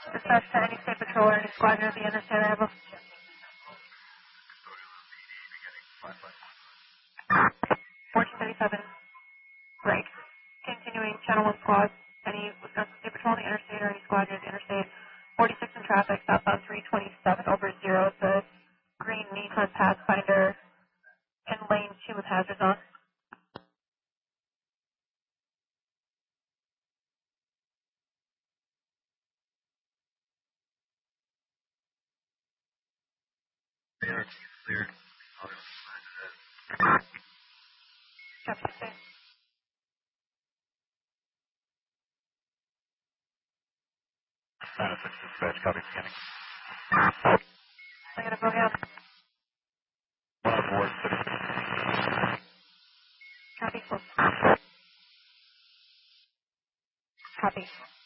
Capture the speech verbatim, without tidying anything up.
Dispatch to any state patrol or any squadron of the interstate arrival. fourteen thirty-seven, break. Continuing channel one squad, any Wisconsin State Patrol on the interstate or any squadron of the interstate. forty-six in traffic, southbound three twenty-seven over zero. It's a green Nissan Pathfinder in lane two with hazards on. Cleared. Cleared. Copy, state. nine oh six dispatch, copy beginning. Negative, go ahead. one oh four, six. Copy. Copy.